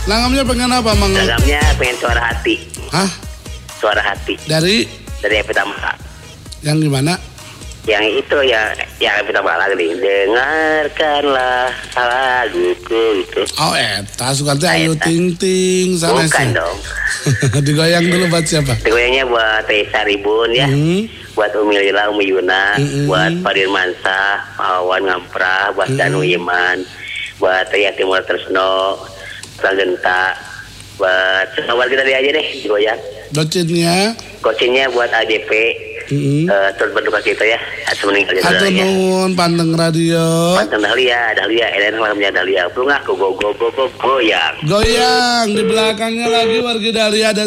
Langamnya pengen apa, Mang? Langamnya pengen suara hati. Hah? Suara hati. Dari Evita Mala. yang gimana? Yang itu yang Evita Mala gini. Dengarkanlah laguku itu. Oh, eta suka teh Ayu Ting Ting sana. Bukan dong. Digoyang dulu buat siapa? Digoyangnya buat Tessa Ribun ya. Buat Umi Lila, Umi Yuna, buat Fadir Mansah, Awan Ngamprah, buat Danu Iman, buat Yati Mula Tresno, Genta, buat semua kita aja deh digoyang. Coachingnya buat ADP, terus berduka kita ya, meninggal ya. Atau nuhun Panteng Radio. Panteng Dahlia, Elen malamnya Dahlia, belum aku goyang. Goyang di belakangnya lagi warga Dahlia.